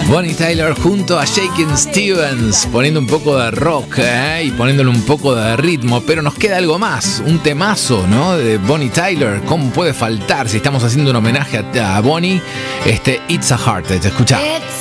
Bonnie Tyler junto a Shakin' Stevens, poniendo un poco de rock y poniéndole un poco de ritmo, pero nos queda algo más, un temazo, ¿no? De Bonnie Tyler. ¿Cómo puede faltar si estamos haciendo un homenaje a Bonnie? It's a Heartache, escuchá.